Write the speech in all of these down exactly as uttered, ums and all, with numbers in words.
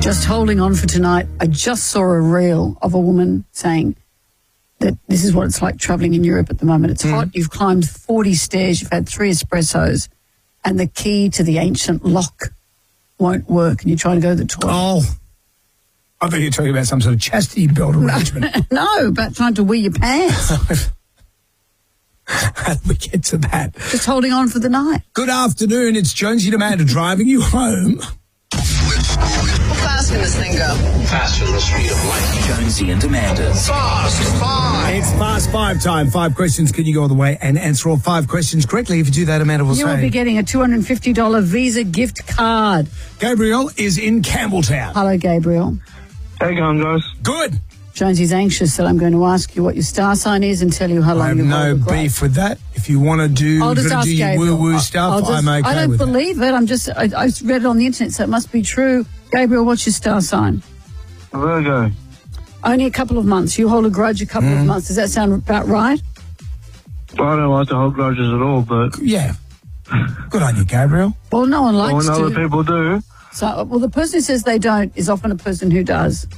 Just holding on for tonight. I just saw a reel of a woman saying that this is what it's like travelling in Europe at the moment. It's mm. hot. You've climbed forty stairs. You've had three espressos, and the key to the ancient lock won't work, and you're trying to go to the toilet. Oh, I thought you were talking about some sort of chastity belt arrangement. No, about trying to wear your pants. How do we get to that? Just holding on for the night. Good afternoon. It's Jonesy and Amanda driving you home. How fast can this thing go? Faster than the speed of light. Jonesy and Amanda's Fast Five. It's Fast Five time. Five questions. Can you go all the way and answer all five questions correctly? If you do that, Amanda will you say... will be getting a two hundred fifty dollars Visa gift card. Gabriel is in Campbelltown. Hello, Gabriel. How you going, guys? Good. Jonesy's anxious that I'm going to ask you what your star sign is and tell you how long I have you've no beef with that. If you want to do, I'll just ask do your Gabriel. woo-woo stuff, just, I'm okay I don't with believe that. it. I'm just, I, I read it on the internet, so it must be true. Gabriel, what's your star sign? Virgo. Only a couple of months. You hold a grudge a couple mm. of months. Does that sound about right? Well, I don't like to hold grudges at all, but... Yeah. Good on you, Gabriel. Well, no one likes well, to. other people do. So, well, the person who says they don't is often a person who does.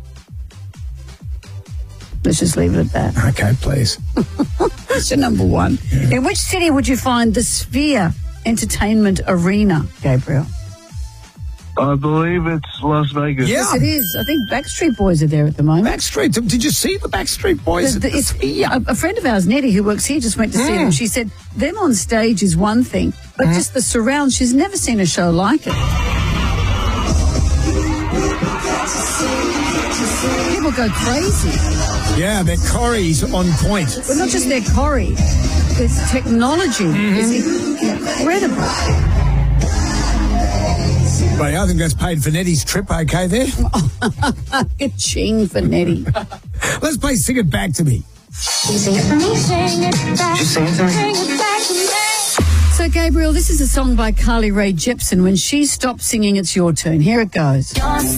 Let's just leave it at that. Okay, please. Question number one. Yeah. In which city would you find the Sphere Entertainment Arena, Gabriel? I believe it's Las Vegas. Yeah. Yes, it is. I think Backstreet Boys are there at the moment. Backstreet? Did you see the Backstreet Boys? The, the, it's, yeah, a friend of ours, Nettie, who works here, just went to mm. see them. She said them on stage is one thing, but mm. just the surround, she's never seen a show like it. People go crazy. Yeah, their chorie's on point. But not just their choreo, their technology mm-hmm. is incredible. Right, I think that's paid for Nettie's trip, okay there? Ka-ching for Nettie. Let's play Sing It Back to Me. Sing it for me, sing it back, Just sing it to me. sing it back to me. So, Gabriel, this is a song by Carly Rae Jepsen. When she stops singing, it's your turn. Here it goes.